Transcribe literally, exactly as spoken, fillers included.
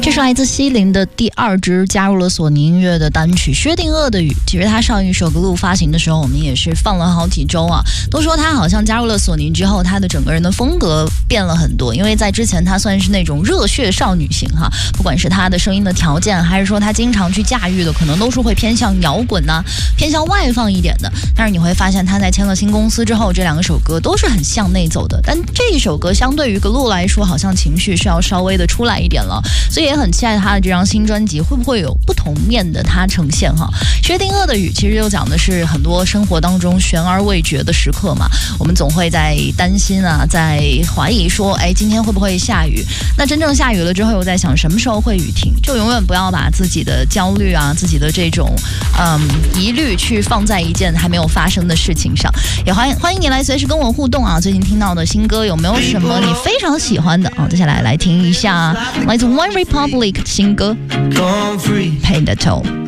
这是来自西林的第二支加入了索尼音乐的单曲《薛定谔的雨》。其实他上一首歌路发行的时候，我们也是放了好几周啊。都说他好像加入了索尼之后，他的整个人的风格变了很多。因为在之前他算是那种热血少女型哈，不管是他的声音的条件，还是说他经常去驾驭的，可能都是会偏向摇滚呐、啊，偏向外放一点的。但是你会发现他在签了新公司之后，这两首歌都是很向内走的。但这一首歌相对于格路来说，好像情绪是要稍微的出来一点了，所以也很期待他的这张新专辑会不会有不同面的他呈现哈。薛定谔的雨其实就讲的是很多生活当中悬而未决的时刻嘛，我们总会在担心啊，在怀疑说，哎，今天会不会下雨？那真正下雨了之后，又在想什么时候会雨停？就永远不要把自己的焦虑啊，自己的这种嗯疑虑去放在一件还没有发生的事情上。也欢迎欢迎你来随时跟我互动啊！最近听到的新歌有没有什么你非常喜欢的？好，接下来来听一下来自 One Republic 新歌《Pay the Toll》。